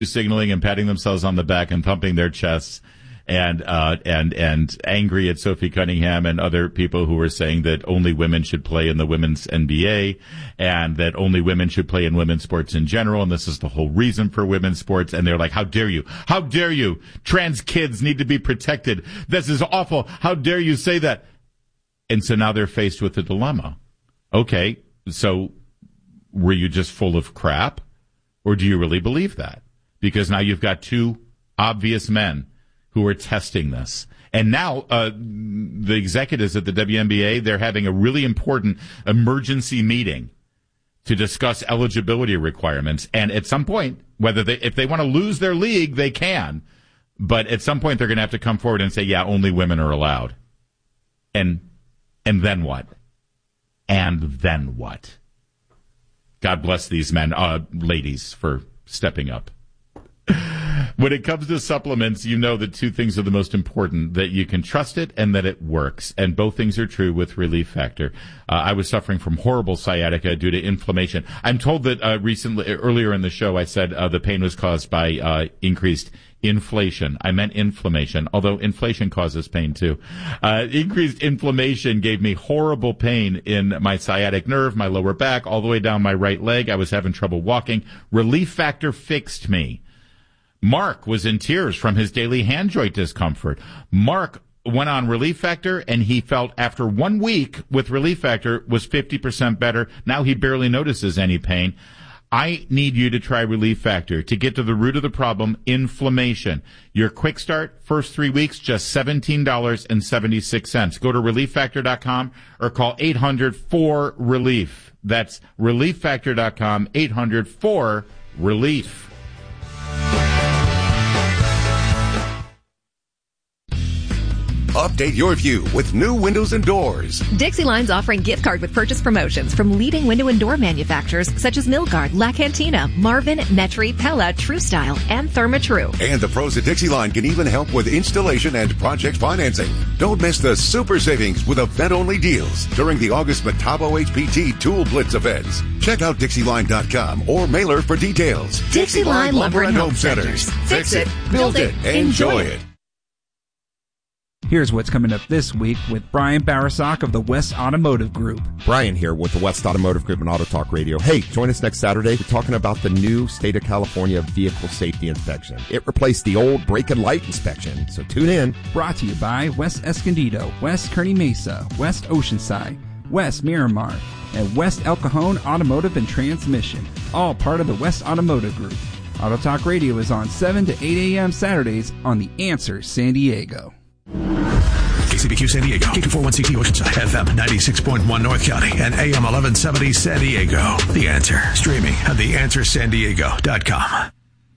signaling and patting themselves on the back and thumping their chests and angry at Sophie Cunningham and other people who were saying that only women should play in the women's NBA and that only women should play in women's sports in general. And this is the whole reason for women's sports. And they're like, how dare you? How dare you? Trans kids need to be protected. This is awful. How dare you say that? And so now they're faced with a dilemma. Okay, so were you just full of crap? Or do you really believe that? Because now you've got two obvious men who are testing this. And now the executives at the WNBA, they're having a really important emergency meeting to discuss eligibility requirements. And at some point, if they want to lose their league, they can. But at some point, they're going to have to come forward and say, yeah, only women are allowed. And then what? And then what? God bless these men, ladies, for stepping up. When it comes to supplements, you know that two things are the most important, that you can trust it and that it works. And both things are true with Relief Factor. I was suffering from horrible sciatica due to inflammation. I'm told that earlier in the show, I said the pain was caused by increased inflation. I meant inflammation, although inflation causes pain too. Increased inflammation gave me horrible pain in my sciatic nerve, my lower back, all the way down my right leg. I was having trouble walking. Relief Factor fixed me. Mark was in tears from his daily hand joint discomfort. Mark went on Relief Factor, and he felt after 1 week with Relief Factor was 50% better. Now he barely notices any pain. I need you to try Relief Factor to get to the root of the problem, inflammation. Your quick start, first 3 weeks, just $17.76. Go to ReliefFactor.com or call 800-4RELIEF. That's ReliefFactor.com, 800-4RELIEF. Update your view with new windows and doors. Dixie-Line's offering gift card with purchase promotions from leading window and door manufacturers such as Milgard, La Cantina, Marvin, Metri, Pella, TrueStyle, and Therma-Tru. And the pros at Dixie-Line can even help with installation and project financing. Don't miss the super savings with event-only deals during the August Metabo HPT Tool Blitz events. Check out Dixieline.com or mailer for details. Dixie-Line Lumber and Home Centers. Fix it, build it, enjoy it. Here's what's coming up this week with Brian Barasak of the West Automotive Group. Brian here with the West Automotive Group and Auto Talk Radio. Hey, join us next Saturday. We're talking about the new State of California Vehicle Safety Inspection. It replaced the old brake and light inspection, so tune in. Brought to you by West Escondido, West Kearney Mesa, West Oceanside, West Miramar, and West El Cajon Automotive and Transmission, all part of the West Automotive Group. Auto Talk Radio is on 7 to 8 a.m. Saturdays on The Answer San Diego. KCBQ San Diego, K241CT Oceanside, FM 96.1 North County, and AM 1170 San Diego. The Answer, streaming at theanswersandiego.com.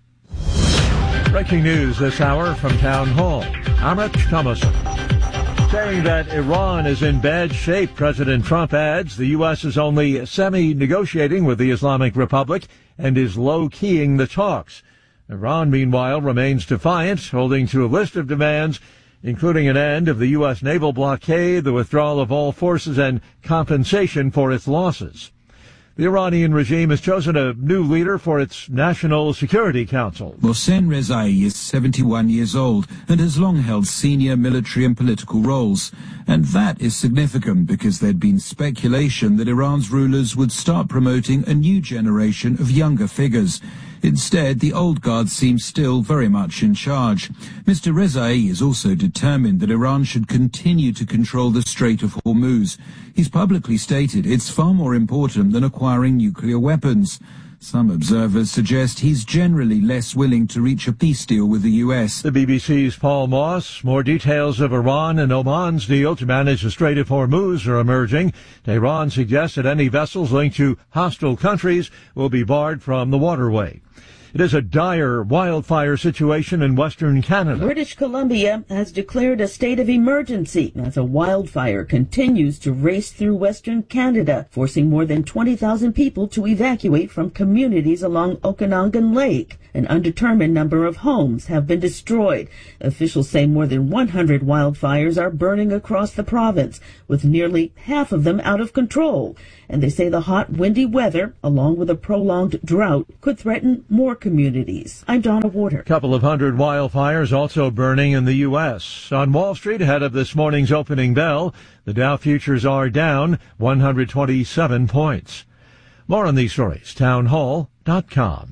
Breaking news this hour from Town Hall. I'm Rich Thomason. Saying that Iran is in bad shape, President Trump adds the U.S. is only semi-negotiating with the Islamic Republic and is low-keying the talks. Iran, meanwhile, remains defiant, holding to a list of demands including an end of the U.S. naval blockade, the withdrawal of all forces, and compensation for its losses. The Iranian regime has chosen a new leader for its National Security Council. Mohsen Rezai is 71 years old and has long held senior military and political roles. And that is significant because there'd been speculation that Iran's rulers would start promoting a new generation of younger figures. Instead, the old guard seems still very much in charge. Mr. Rezai is also determined that Iran should continue to control the Strait of Hormuz. He's publicly stated it's far more important than acquiring nuclear weapons. Some observers suggest he's generally less willing to reach a peace deal with the U.S. The BBC's Paul Moss. More details of Iran and Oman's deal to manage the Strait of Hormuz are emerging. Tehran suggests that any vessels linked to hostile countries will be barred from the waterway. It is a dire wildfire situation in Western Canada. British Columbia has declared a state of emergency as a wildfire continues to race through Western Canada, forcing more than 20,000 people to evacuate from communities along Okanagan Lake. An undetermined number of homes have been destroyed. Officials say more than 100 wildfires are burning across the province, with nearly half of them out of control. And they say the hot, windy weather, along with a prolonged drought, could threaten more communities. I'm Donna Warder. A couple of hundred wildfires also burning in the U.S. On Wall Street, ahead of this morning's opening bell, the Dow futures are down 127 points. More on these stories, townhall.com.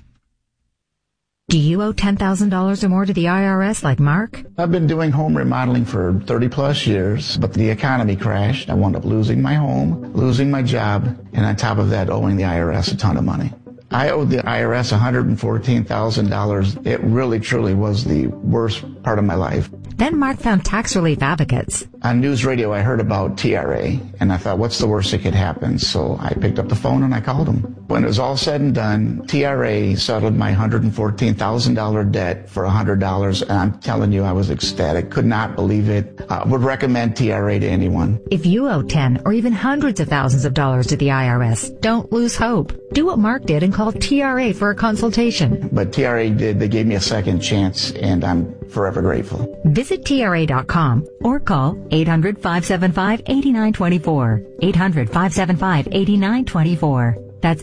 Do you owe $10,000 or more to the IRS like Mark? I've been doing home remodeling for 30 plus years, but the economy crashed. I wound up losing my home, losing my job, and on top of that, owing the IRS a ton of money. I owed the IRS $114,000. It really, truly was the worst part of my life. Then Mark found Tax Relief Advocates. On news radio, I heard about TRA, and I thought, what's the worst that could happen? So I picked up the phone and I called them. When it was all said and done, TRA settled my $114,000 debt for $100, and I'm telling you, I was ecstatic. Could not believe it. Would recommend TRA to anyone. If you owe 10 or even hundreds of thousands of dollars to the IRS, don't lose hope. Do what Mark did and call TRA for a consultation. But TRA did. They gave me a second chance, and I'm forever grateful. Visit TRA.com or call 800-575-8924. 800-575-8924. That's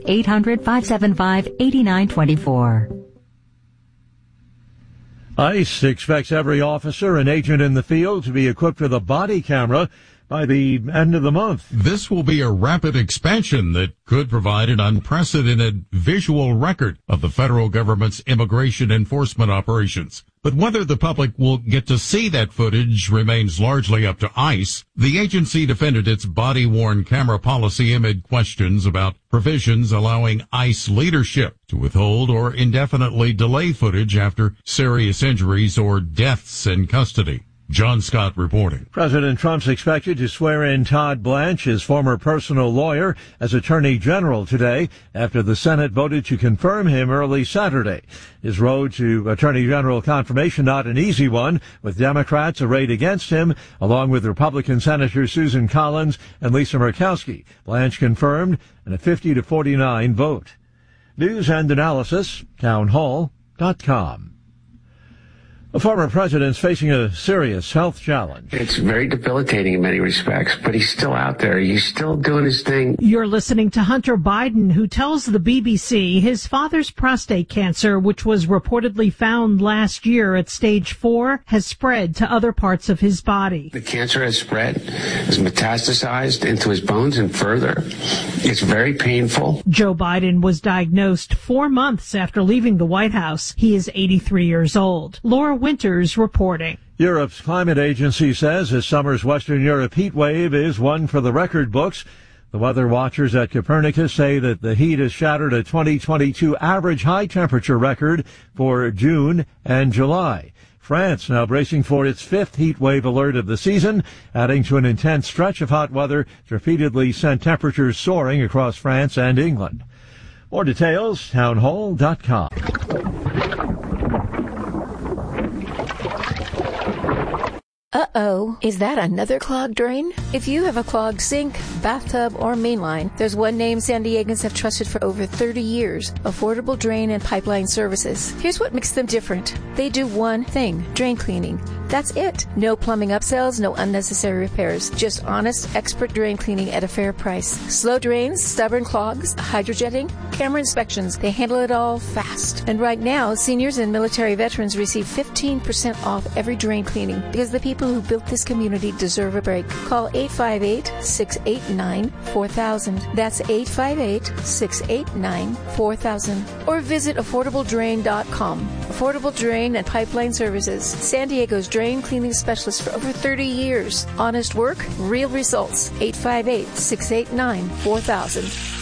800-575-8924. ICE expects every officer and agent in the field to be equipped with a body camera by the end of the month. This will be a rapid expansion that could provide an unprecedented visual record of the federal government's immigration enforcement operations. But whether the public will get to see that footage remains largely up to ICE. The agency defended its body-worn camera policy amid questions about provisions allowing ICE leadership to withhold or indefinitely delay footage after serious injuries or deaths in custody. John Scott reporting. President Trump's expected to swear in Todd Blanche, his former personal lawyer, as Attorney General today after the Senate voted to confirm him early Saturday. His road to Attorney General confirmation not an easy one, with Democrats arrayed against him, along with Republican Senators Susan Collins and Lisa Murkowski. Blanche confirmed in a 50-49 vote. News and analysis, townhall.com. A former president's facing a serious health challenge. It's very debilitating in many respects, but he's still out there. He's still doing his thing. You're listening to Hunter Biden, who tells the BBC his father's prostate cancer, which was reportedly found last year at stage 4, has spread to other parts of his body. The cancer has spread, has metastasized into his bones and further. It's very painful. Joe Biden was diagnosed 4 months after leaving the White House. He is 83 years old. Laura Winters reporting. Europe's climate agency says this summer's Western Europe heat wave is one for the record books. The weather watchers at Copernicus say that the heat has shattered a 2022 average high temperature record for June and July. France now bracing for its 5th heat wave alert of the season, adding to an intense stretch of hot weather that repeatedly sent temperatures soaring across France and England. More details, townhall.com. Uh-oh, is that another clogged drain? If you have a clogged sink, bathtub, or mainline, there's one name San Diegans have trusted for over 30 years, Affordable Drain and Pipeline Services. Here's what makes them different. They do one thing, drain cleaning. That's it. No plumbing upsells, no unnecessary repairs. Just honest, expert drain cleaning at a fair price. Slow drains, stubborn clogs, hydrojetting, camera inspections. They handle it all fast. And right now, seniors and military veterans receive 15% off every drain cleaning because the people who built this community deserve a break. Call 858-689-4000. That's 858-689-4000. Or visit AffordableDrain.com. Affordable Drain and Pipeline Services. San Diego's drain cleaning specialist for over 30 years. Honest work, real results. 858-689-4000.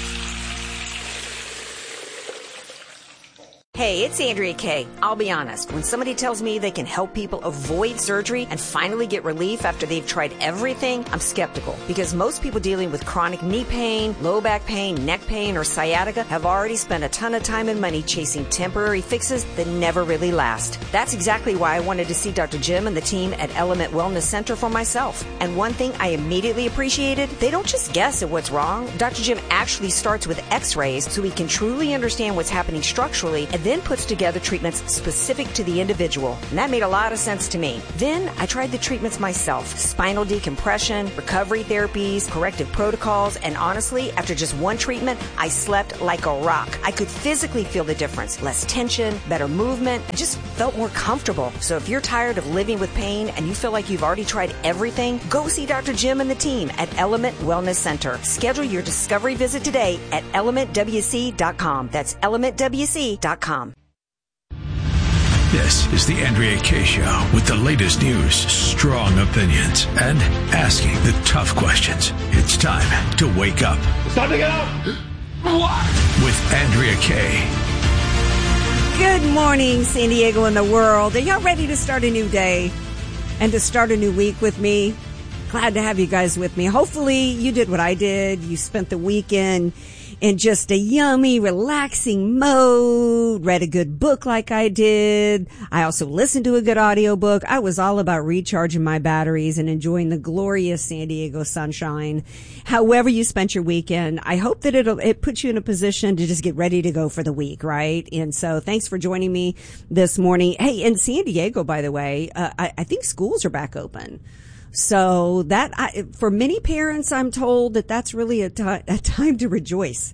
Hey, it's Andrea Kay. I'll be honest. When somebody tells me they can help people avoid surgery and finally get relief after they've tried everything, I'm skeptical. Because most people dealing with chronic knee pain, low back pain, neck pain, or sciatica have already spent a ton of time and money chasing temporary fixes that never really last. That's exactly why I wanted to see Dr. Jim and the team at Element Wellness Center for myself. And one thing I immediately appreciated, they don't just guess at what's wrong. Dr. Jim actually starts with x-rays so we can truly understand what's happening structurally, and then then puts together treatments specific to the individual. And that made a lot of sense to me. Then I tried the treatments myself. Spinal decompression, recovery therapies, corrective protocols, and honestly, after just one treatment, I slept like a rock. I could physically feel the difference. Less tension, better movement. I just felt more comfortable. So if you're tired of living with pain and you feel like you've already tried everything, go see Dr. Jim and the team at Element Wellness Center. Schedule your discovery visit today at elementwc.com. That's elementwc.com. This is the Andrea Kaye Show with the latest news, strong opinions, and asking the tough questions. It's time to wake up. It's time to get up. With Andrea Kaye. Good morning, San Diego and the world. Are y'all ready to start a new day and to start a new week with me? Glad to have you guys with me. Hopefully you did what I did. You spent the weekend in just a yummy, relaxing mode, read a good book like I did. I also listened to a good audiobook. I was all about recharging my batteries and enjoying the glorious San Diego sunshine. However you spent your weekend, I hope that it puts you in a position to just get ready to go for the week, right? And so thanks for joining me this morning. Hey, in San Diego, by the way, I think schools are back open. So for many parents, I'm told that that's really a time to rejoice.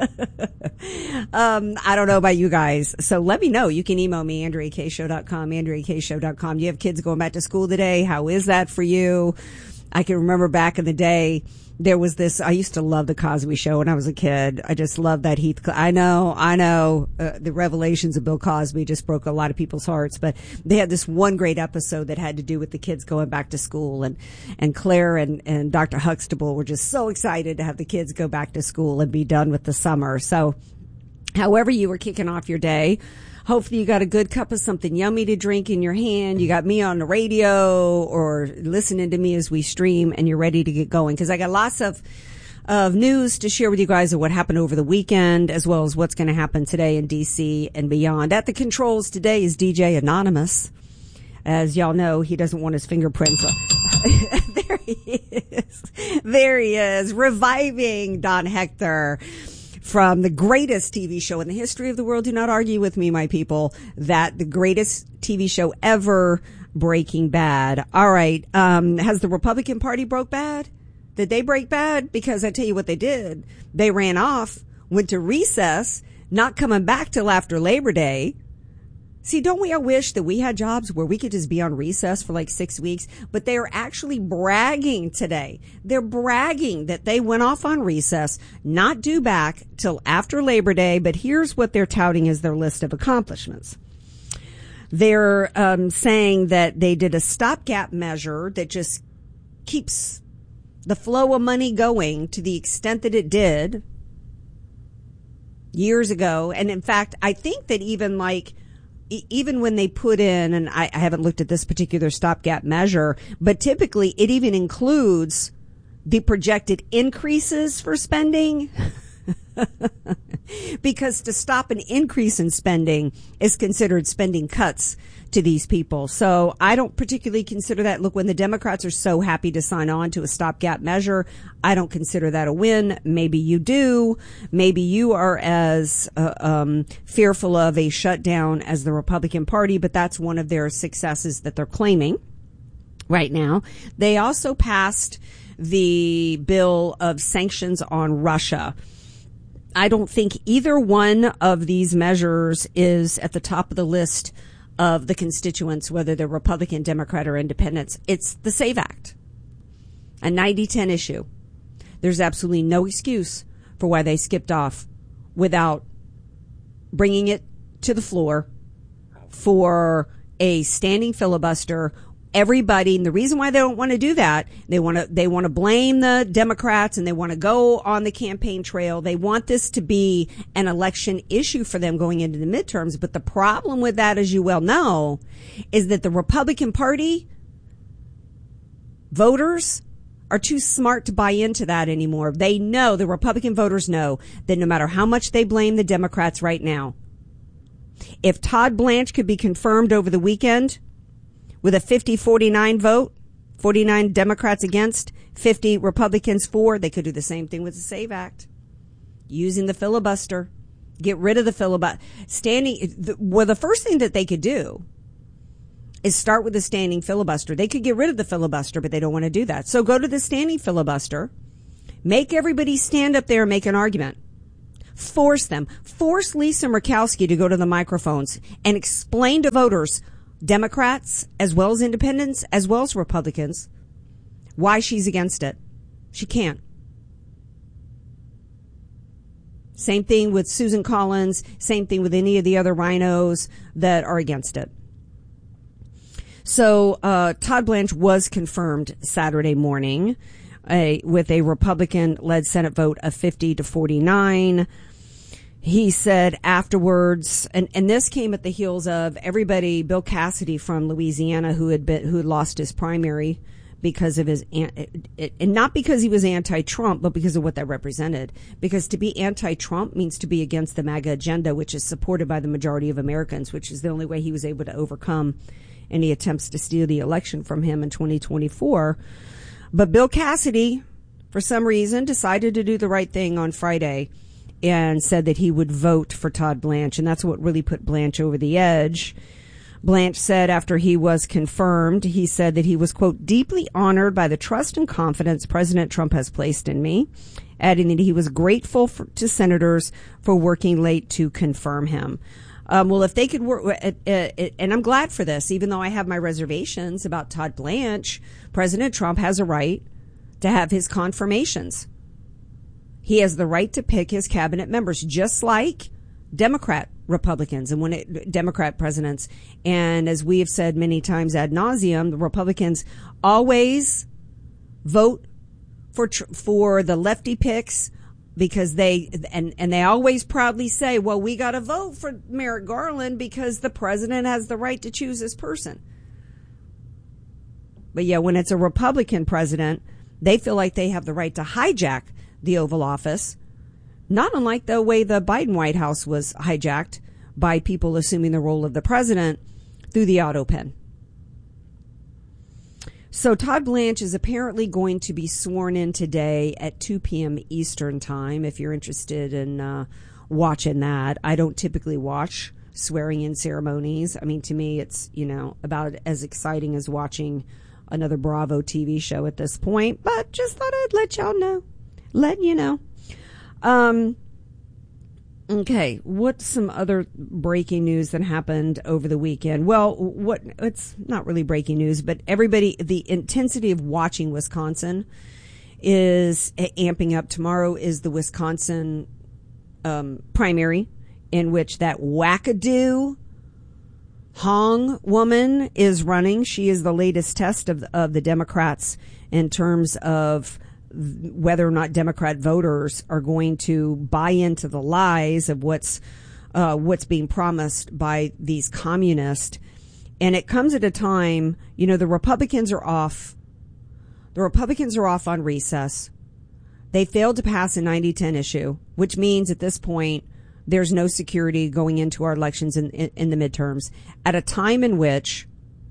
I don't know about you guys. So let me know. You can email me, AndreaKShow.com, AndreaKShow.com. You have kids going back to school today. How is that for you? I can remember back in the day, there was this, I used to love the Cosby Show when I was a kid. I just loved that I know, the revelations of Bill Cosby just broke a lot of people's hearts, but they had this one great episode that had to do with the kids going back to school, and Claire and Dr. Huxtable were just so excited to have the kids go back to school and be done with the summer. So however you were kicking off your day, hopefully you got a good cup of something yummy to drink in your hand. You got me on the radio or listening to me as we stream, and you're ready to get going. Because I got lots of news to share with you guys of what happened over the weekend, as well as what's going to happen today in D.C. and beyond. At the controls today is DJ Anonymous. As y'all know, he doesn't want his fingerprints. There he is. There he is, reviving Don Hector from the greatest TV show in the history of the world. Do not argue with me, my people, that the greatest TV show ever, Breaking Bad. All right. Has the Republican Party broke bad? Did they break bad? Because I tell you what they did. They ran off, went to recess, not coming back till after Labor Day. See, don't we all wish that we had jobs where we could just be on recess for like 6 weeks? But they are actually bragging today. They're bragging that they went off on recess, not due back till after Labor Day. But here's what they're touting as their list of accomplishments. They're saying that they did a stopgap measure that just keeps the flow of money going to the extent that it did years ago. And in fact, I think that even when they put in, and I haven't looked at this particular stopgap measure, but typically it even includes the projected increases for spending. Because to stop an increase in spending is considered spending cuts to these people. So I don't particularly consider that. Look, when the Democrats are so happy to sign on to a stopgap measure, I don't consider that a win. Maybe you do. Maybe you are as fearful of a shutdown as the Republican Party, but that's one of their successes that they're claiming right now. They also passed the bill of sanctions on Russia. I don't think either one of these measures is at the top of the list of the constituents, whether they're Republican, Democrat, or Independents. It's the SAVE Act, a 90-10 issue. There's absolutely no excuse for why they skipped off without bringing it to the floor for a standing filibuster. Everybody, and the reason why they don't want to do that, they want to blame the Democrats, and they want to go on the campaign trail. They want this to be an election issue for them going into the midterms. But the problem with that, as you well know, is that the Republican Party voters are too smart to buy into that anymore. They know, the Republican voters know, that no matter how much they blame the Democrats right now, if Todd Blanche could be confirmed over the weekend with a 50-49 vote, 49 Democrats against, 50 Republicans for, they could do the same thing with the SAVE Act, using the filibuster. Get rid of the filibuster. The first thing that they could do is start with the standing filibuster. They could get rid of the filibuster, but they don't want to do that. So go to the standing filibuster. Make everybody stand up there and make an argument. Force them. Force Lisa Murkowski to go to the microphones and explain to voters, Democrats as well as independents as well as Republicans, why she's against it. She can't. Same thing with Susan Collins. Same thing with any of the other rhinos that are against it. So Todd Blanche was confirmed Saturday morning with a Republican-led Senate vote of 50-49. He said afterwards, and this came at the heels of everybody, Bill Cassidy from Louisiana, who had lost his primary because of his, and not because he was anti-Trump, but because of what that represented. Because to be anti-Trump means to be against the MAGA agenda, which is supported by the majority of Americans, which is the only way he was able to overcome any attempts to steal the election from him in 2024. But Bill Cassidy, for some reason, decided to do the right thing on Friday and said that he would vote for Todd Blanche, and that's what really put Blanche over the edge. Blanche said after he was confirmed, he said that he was, quote, deeply honored by the trust and confidence President Trump has placed in me, adding that he was grateful to senators for working late to confirm him. Well, if they could work, and I'm glad for this, even though I have my reservations about Todd Blanche, President Trump has a right to have his confirmations. He has the right to pick his cabinet members, just like Democrat Republicans and Democrat presidents. And as we have said many times ad nauseum, the Republicans always vote for the lefty picks because they always proudly say, well, we got to vote for Merrick Garland because the president has the right to choose this person. But yeah, when it's a Republican president, they feel like they have the right to hijack the Oval Office, not unlike the way the Biden White House was hijacked by people assuming the role of the president through the auto pen. So Todd Blanche is apparently going to be sworn in today at 2 p.m. Eastern time, if you're interested in watching that. I don't typically watch swearing in ceremonies. I mean, to me, it's, about as exciting as watching another Bravo TV show at this point, but just thought I'd let y'all know. Letting you know. Okay, what's some other breaking news that happened over the weekend? Well, it's not really breaking news, but the intensity of watching Wisconsin is amping up. Tomorrow is the Wisconsin primary, in which that wackadoo Hong woman is running. She is the latest test of the Democrats in terms of whether or not Democrat voters are going to buy into the lies of what's being promised by these communists. And it comes at a time, the Republicans are off. The Republicans are off on recess. They failed to pass a 90-10 issue, which means at this point there's no security going into our elections in the midterms. At a time in which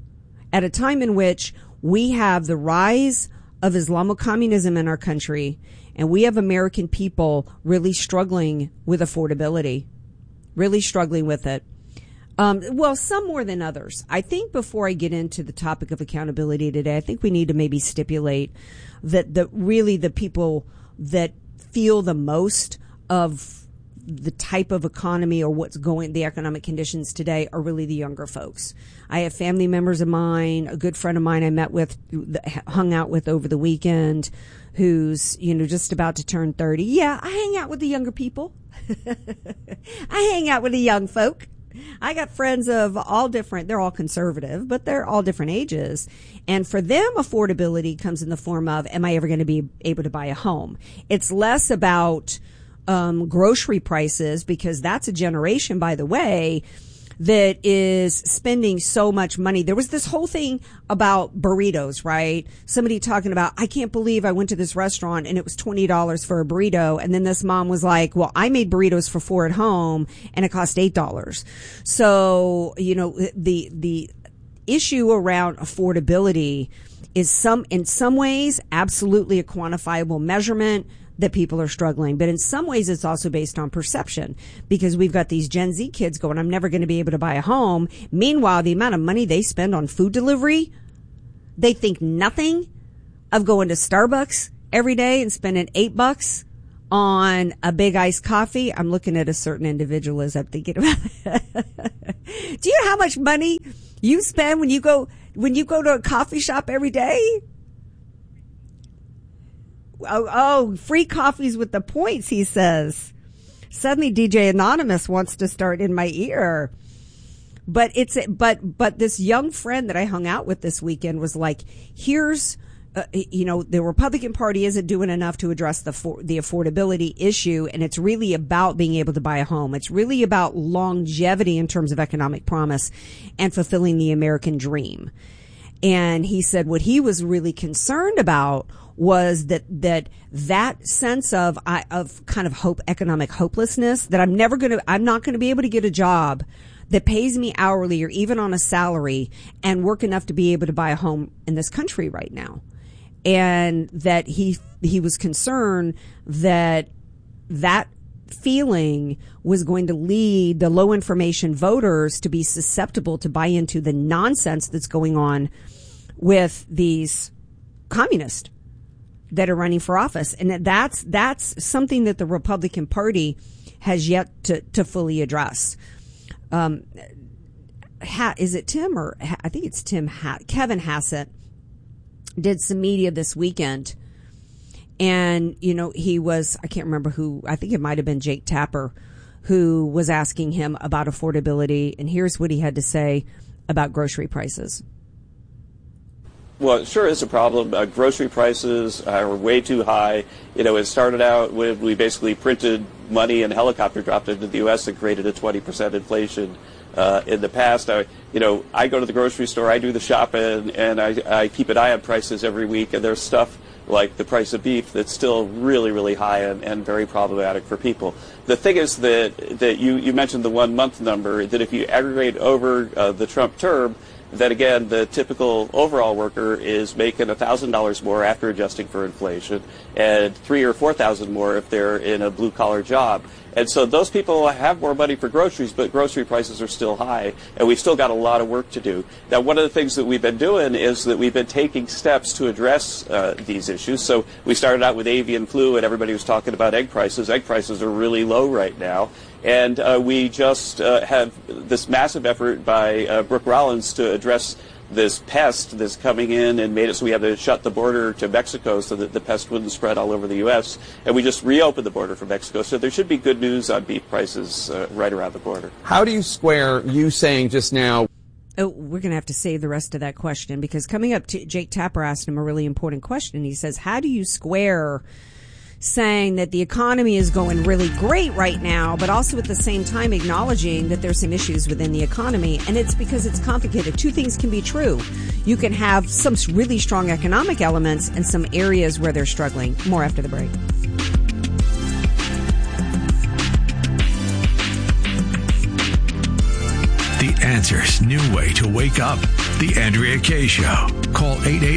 we have the rise of Islamo-communism in our country, and we have American people really struggling with affordability, really struggling with it. Well, some more than others. I think before I get into the topic of accountability today, I think we need to maybe stipulate that really the people that feel the most of the type of economy or the economic conditions today are really the younger folks. I have family members of mine, a good friend of mine I hung out with over the weekend, who's, just about to turn 30. Yeah, I hang out with the younger people. I hang out with the young folk. I got friends of all different, they're all conservative, but they're all different ages. And for them, affordability comes in the form of, am I ever going to be able to buy a home? It's less about grocery prices, because that's a generation, by the way, that is spending so much money. There was this whole thing about burritos, right? Somebody talking about, I can't believe I went to this restaurant and it was $20 for a burrito. And then this mom was like, well, I made burritos for $4 at home and it cost $8. So, the issue around affordability is in some ways absolutely a quantifiable measurement. that people are struggling. But in some ways, it's also based on perception, because we've got these Gen Z kids going, I'm never going to be able to buy a home. Meanwhile, the amount of money they spend on food delivery, they think nothing of going to Starbucks every day and spending $8 on a big iced coffee. I'm looking at a certain individual as I'm thinking about it. Do you know how much money you spend when you go to a coffee shop every day? Oh, free coffees with the points, he says. Suddenly DJ Anonymous wants to start in my ear. But but this young friend that I hung out with this weekend was like, here's, the Republican Party isn't doing enough to address the affordability issue, and it's really about being able to buy a home. It's really about longevity in terms of economic promise and fulfilling the American dream. And he said what he was really concerned about was that sense of kind of hope, economic hopelessness, that I'm not going to be able to get a job that pays me hourly or even on a salary and work enough to be able to buy a home in this country right now. And that he was concerned that feeling was going to lead the low information voters to be susceptible to buy into the nonsense that's going on with these communists that are running for office. And that's something that the Republican Party has yet to fully address. Is it Tim or I think it's Tim? Kevin Hassett did some media this weekend, and he was, I can't remember who, I think it might have been Jake Tapper, who was asking him about affordability, and here's what he had to say about grocery prices. Well, it sure is a problem. Grocery prices are way too high. It started out with, we basically printed money and helicopter dropped into the U.S. and created a 20% inflation in the past. I go to the grocery store, I do the shopping, and I keep an eye on prices every week, and there's stuff like the price of beef that's still really, really high and very problematic for people. The thing is that you mentioned the 1 month number, that if you aggregate over the Trump term, that again, the typical overall worker is making $1,000 more after adjusting for inflation, and $3,000 or $4,000 more if they're in a blue-collar job. And so those people have more money for groceries, but grocery prices are still high, and we've still got a lot of work to do. Now, one of the things that we've been doing is that we've been taking steps to address these issues. So we started out with avian flu, and everybody was talking about egg prices. Egg prices are really low right now. And we just have this massive effort by Brooke Rollins to address this pest that's coming in and made it so we had to shut the border to Mexico so that the pest wouldn't spread all over the U.S. And we just reopened the border for Mexico. So there should be good news on beef prices right around the border. How do you square you saying just now? Oh, we're going to have to save the rest of that question, because coming up, Jake Tapper asked him a really important question. He says, how do you square saying that the economy is going really great right now, but also at the same time acknowledging that there's some issues within the economy? And it's because it's complicated. Two things can be true. You can have some really strong economic elements and some areas where they're struggling. More after the break. The Answer's new way to wake up. The Andrea Kaye Show. Call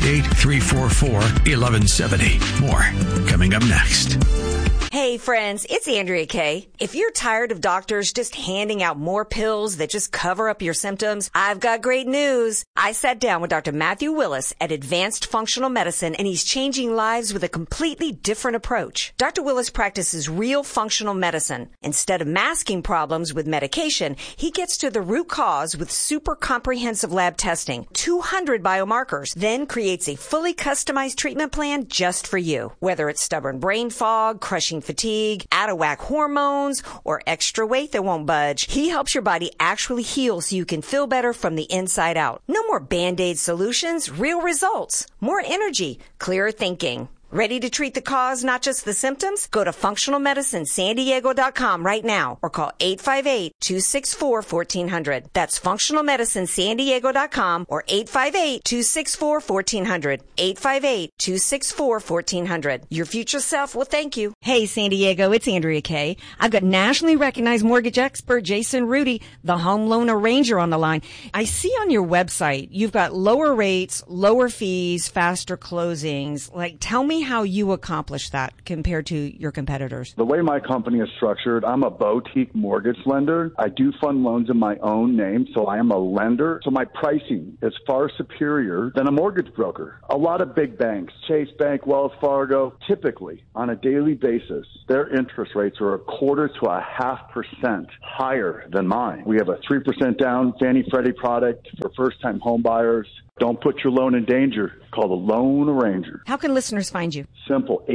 888-344-1170. More coming up next. Hey friends, it's Andrea Kaye. If you're tired of doctors just handing out more pills that just cover up your symptoms, I've got great news. I sat down with Dr. Matthew Willis at Advanced Functional Medicine, and he's changing lives with a completely different approach. Dr. Willis practices real functional medicine. Instead of masking problems with medication, he gets to the root cause with super comprehensive lab testing, 200 biomarkers, then creates a fully customized treatment plan just for you. Whether it's stubborn brain fog, crushing fatigue, out-of-whack hormones, or extra weight that won't budge, he helps your body actually heal so you can feel better from the inside out. No more Band-Aid solutions, real results. More energy, clearer thinking. Ready to treat the cause, not just the symptoms? Go to functionalmedicinesandiego.com right now or call 858-264-1400. That's functionalmedicinesandiego.com or 858-264-1400. 858-264-1400. Your future self will thank you. Hey, San Diego, it's Andrea Kaye. I've got nationally recognized mortgage expert Jason Rudy, the home loan arranger, on the line. I see on your website you've got lower rates, lower fees, faster closings. Tell me how you accomplish that compared to your competitors. The way my company is structured, I'm a boutique mortgage lender. I do fund loans in my own name, so I am a lender. So my pricing is far superior than a mortgage broker. A lot of big banks, Chase Bank, Wells Fargo, typically on a daily basis, their interest rates are 1/4 to 0.5% higher than mine. We have a 3% down Fannie Freddie product for first-time home buyers. Don't put your loan in danger. Call the Loan Arranger. How can listeners find you? Simple,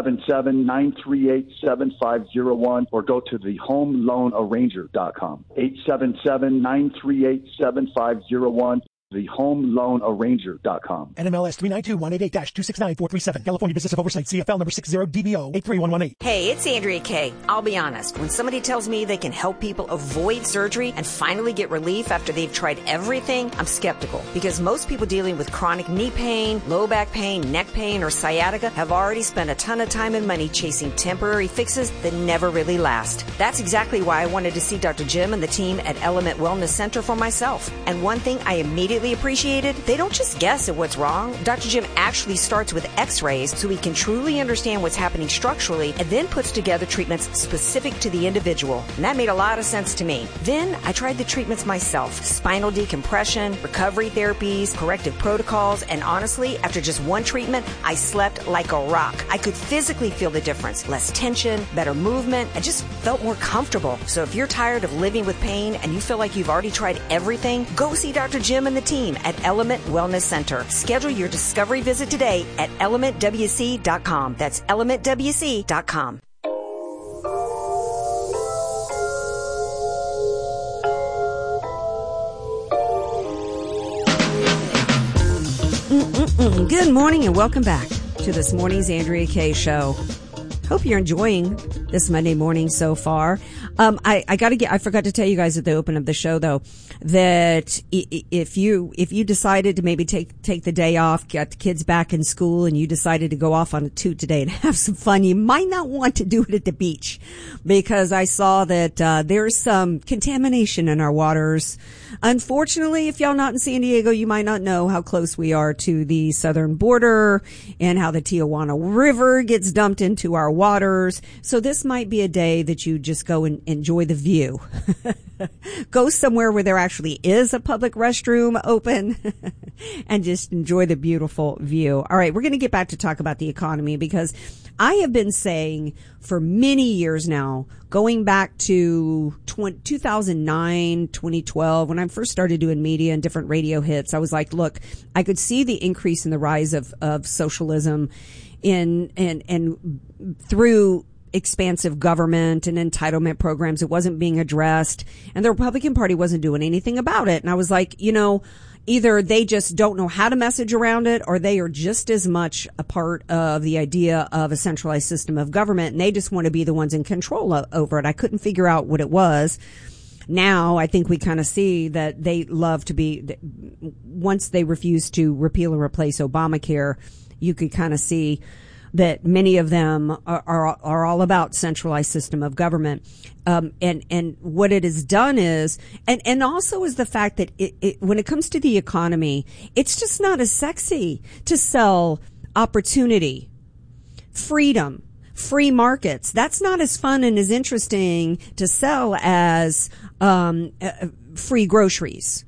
877-938-7501, or go to thehomeloanarranger.com. 877-938-7501. thehomeloanarranger.com. NMLS 392188-269437. California Business of Oversight, CFL number 60DBO 83118. Hey, it's Andrea Kaye. I'll be honest. When somebody tells me they can help people avoid surgery and finally get relief after they've tried everything, I'm skeptical. Because most people dealing with chronic knee pain, low back pain, neck pain, or sciatica have already spent a ton of time and money chasing temporary fixes that never really last. That's exactly why I wanted to see Dr. Jim and the team at Element Wellness Center for myself. And one thing I immediately appreciated, they don't just guess at what's wrong. Dr. Jim actually starts with x-rays so he can truly understand what's happening structurally and then puts together treatments specific to the individual. And that made a lot of sense to me. Then I tried the treatments myself. Spinal decompression, recovery therapies, corrective protocols, and honestly, after just one treatment, I slept like a rock. I could physically feel the difference. Less tension, better movement, and just felt more comfortable. So if you're tired of living with pain and you feel like you've already tried everything, go see Dr. Jim and the team at Element Wellness Center. Schedule your discovery visit today at elementwc.com. That's elementwc.com. Good morning and welcome back to this morning's Andrea Kaye Show. Hope you're enjoying this Monday morning so far. I forgot to tell you guys at the open of the show though, that if you decided to maybe take the day off, get the kids back in school, and you decided to go off on a toot today and have some fun, you might not want to do it at the beach, because I saw that there's some contamination in our waters. Unfortunately, if y'all not in San Diego, you might not know how close we are to the southern border and how the Tijuana River gets dumped into our waters. So this might be a day that you just go and enjoy the view. Go somewhere where there actually is a public restroom open and just enjoy the beautiful view. All right, we're going to get back to talk about the economy, because I have been saying for many years now, going back to 2009, 2012, when I first started doing media and different radio hits, I was like, look, I could see the increase in the rise of socialism and through expansive government and entitlement programs. It wasn't being addressed, and the Republican Party wasn't doing anything about it. And I was like, either they just don't know how to message around it, or they are just as much a part of the idea of a centralized system of government, and they just want to be the ones in control over it. I couldn't figure out what it was. Now I think we kind of see that they love to be, once they refuse to repeal and replace Obamacare, you could kind of see that many of them are all about centralized system of government. And what it has done is, and also is the fact that when it comes to the economy, it's just not as sexy to sell opportunity, freedom, free markets. That's not as fun and as interesting to sell as, free groceries,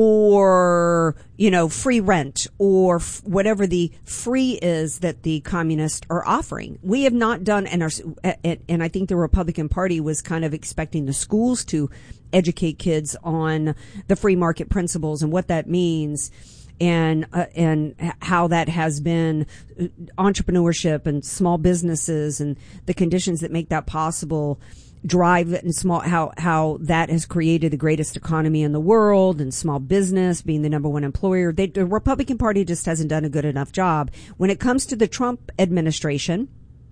or, free rent, or whatever the free is that the communists are offering. We have not done, and I think the Republican Party was kind of expecting the schools to educate kids on the free market principles and what that means, and how that has been entrepreneurship and small businesses and the conditions that make that possible drive and how that has created the greatest economy in the world, and small business being the number one employer. The Republican Party just hasn't done a good enough job. When it comes to the Trump administration,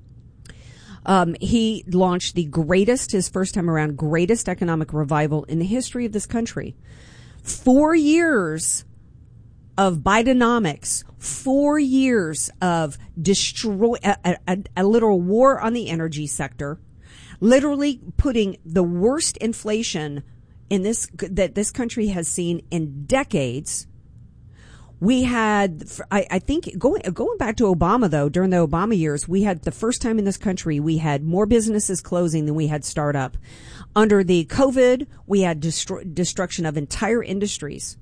he launched his first time around, greatest economic revival in the history of this country. 4 years of Bidenomics, 4 years of a literal war on the energy sector, literally putting the worst inflation that this country has seen in decades, We had, I think, going back to Obama, though, during the Obama years, we had the first time in this country, we had more businesses closing than we had startup. Under the COVID, we had destruction of entire industries.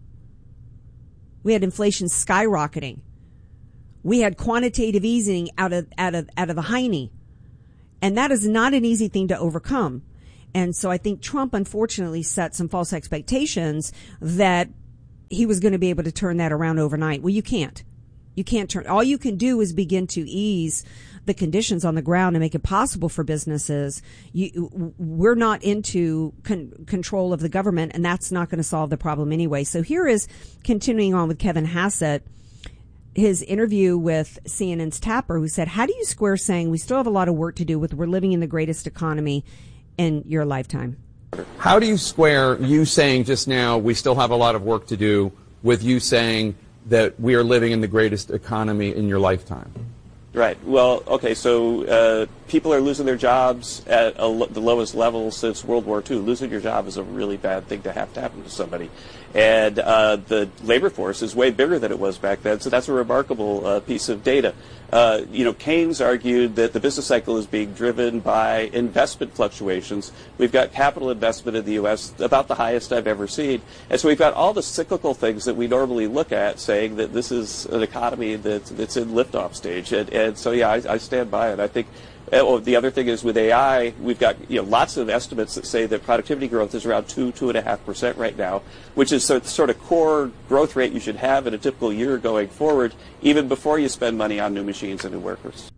We had inflation skyrocketing. We had quantitative easing out of the hiney. And that is not an easy thing to overcome. And so I think Trump, unfortunately, set some false expectations that he was going to be able to turn that around overnight. Well, you can't. You can't turn. All you can do is begin to ease the conditions on the ground and make it possible for businesses. We're not into control of the government, and that's not going to solve the problem anyway. So here is continuing on with Kevin Hassett, his interview with CNN's Tapper, who said, how do you square saying we still have a lot of work to do with we're living in the greatest economy in your lifetime? How do you square you saying just now we still have a lot of work to do with you saying that we are living in the greatest economy in your lifetime? Right. Well, okay, so people are losing their jobs at the lowest level since World War II. Losing your job is a really bad thing to happen to somebody. And the labor force is way bigger than it was back then, so that's a remarkable piece of data. Keynes argued that the business cycle is being driven by investment fluctuations. We've got capital investment in the U.S. about the highest I've ever seen. And so we've got all the cyclical things that we normally look at saying that this is an economy that's in liftoff stage. And so, yeah, I stand by it. I think the other thing is with AI, we've got lots of estimates that say that productivity growth is around 2.5% right now, which is sort of core growth rate you should have in a typical year going forward, even before you spend money on new machines and new workers.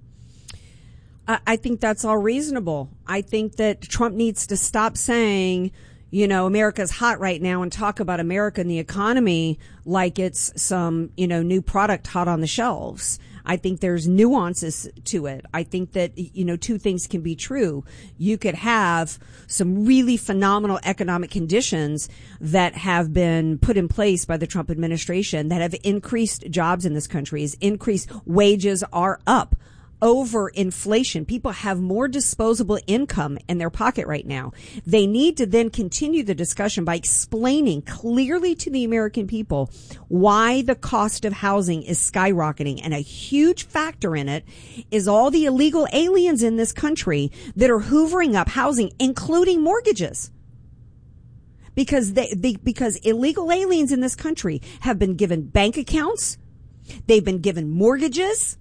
I think that's all reasonable. I think that Trump needs to stop saying, America's hot right now and talk about America and the economy like it's some, new product hot on the shelves. I think there's nuances to it. I think that, two things can be true. You could have some really phenomenal economic conditions that have been put in place by the Trump administration that have increased jobs in this country, has increased wages are up. Over inflation. People have more disposable income in their pocket right now. They need to then continue the discussion by explaining clearly to the American people why the cost of housing is skyrocketing. And a huge factor in it is all the illegal aliens in this country that are hoovering up housing, including mortgages. Because because illegal aliens in this country have been given bank accounts. They've been given mortgages.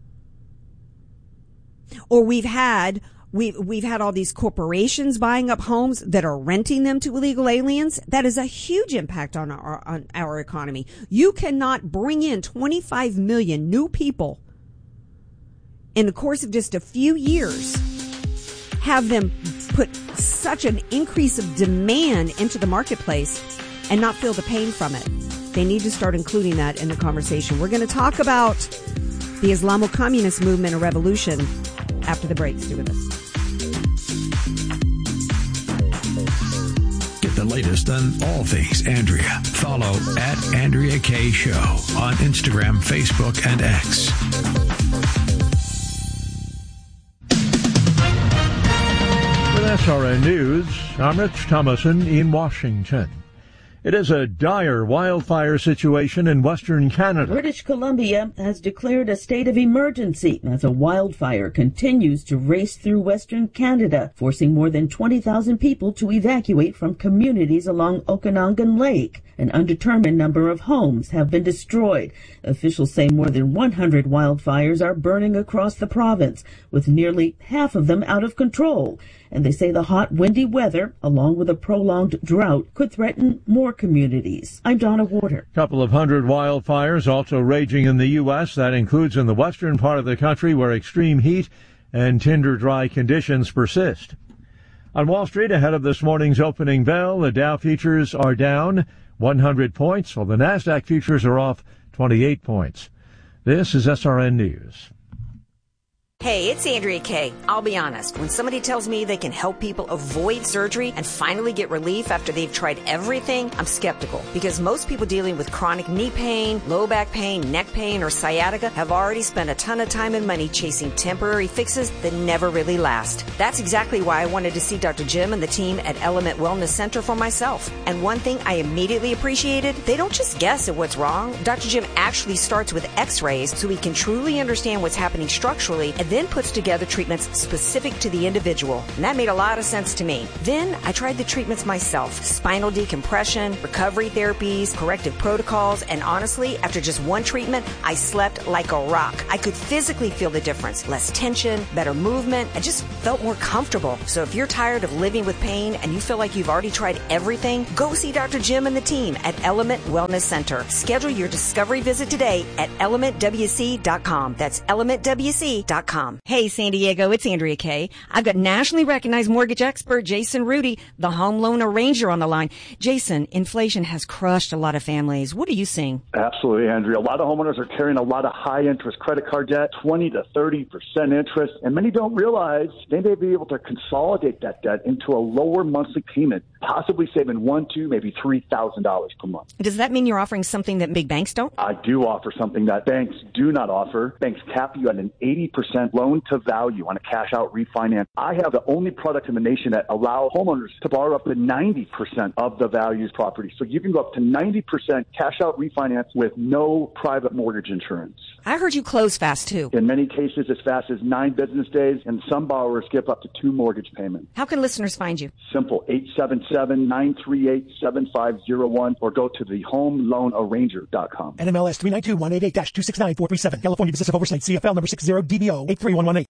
Or we've had all these corporations buying up homes that are renting them to illegal aliens. That is a huge impact on our economy. You cannot bring in 25 million new people in the course of just a few years, have them put such an increase of demand into the marketplace and not feel the pain from it. They need to start including that in the conversation. We're going to talk about the Islamo-communist movement or revolution after the break. Stay with us. Get the latest on all things Andrea. Follow at Andrea K. Show on Instagram, Facebook, and X. With SRN News, I'm Rich Thomason in Washington. It is a dire wildfire situation in Western Canada. British Columbia has declared a state of emergency as a wildfire continues to race through Western Canada, forcing more than 20,000 people to evacuate from communities along Okanagan Lake. An undetermined number of homes have been destroyed. Officials say more than 100 wildfires are burning across the province, with nearly half of them out of control. And they say the hot, windy weather, along with a prolonged drought, could threaten more communities. I'm Donna Warder. A couple of hundred wildfires also raging in the U.S. That includes in the western part of the country where extreme heat and tinder dry conditions persist. On Wall Street, ahead of this morning's opening bell, the Dow futures are down 100 points, while the NASDAQ futures are off 28 points. This is SRN News. Hey, it's Andrea Kay. I'll be honest. When somebody tells me they can help people avoid surgery and finally get relief after they've tried everything, I'm skeptical. Because most people dealing with chronic knee pain, low back pain, neck pain, or sciatica have already spent a ton of time and money chasing temporary fixes that never really last. That's exactly why I wanted to see Dr. Jim and the team at Element Wellness Center for myself. And one thing I immediately appreciated, they don't just guess at what's wrong. Dr. Jim actually starts with x-rays so he can truly understand what's happening structurally and then puts together treatments specific to the individual. And that made a lot of sense to me. Then I tried the treatments myself. Spinal decompression, recovery therapies, corrective protocols, and honestly, after just one treatment, I slept like a rock. I could physically feel the difference. Less tension, better movement. I just felt more comfortable. So if you're tired of living with pain and you feel like you've already tried everything, go see Dr. Jim and the team at Element Wellness Center. Schedule your discovery visit today at elementwc.com. That's elementwc.com. Hey, San Diego, it's Andrea Kay. I've got nationally recognized mortgage expert Jason Rudy, the home loan arranger, on the line. Jason, inflation has crushed a lot of families. What are you seeing? Absolutely, Andrea. A lot of homeowners are carrying a lot of high-interest credit card debt, 20 to 30% interest, and many don't realize they may be able to consolidate that debt into a lower monthly payment, possibly saving $1,000, maybe $3,000 per month. Does that mean you're offering something that big banks don't? I do offer something that banks do not offer. Banks cap you at an 80% loan to value on a cash out refinance. I have the only product in the nation that allow homeowners to borrow up to 90% of the value's property. So you can go up to 90% cash out refinance with no private mortgage insurance. I heard you close fast too. In many cases, as fast as 9 business days, and some borrowers skip up to 2 mortgage payments. How can listeners find you? Simple, 877-938-7501, or go to thehomeloanarranger.com. NMLS 392-188-269-437. California Business of Oversight. CFL number 60DBO 83118.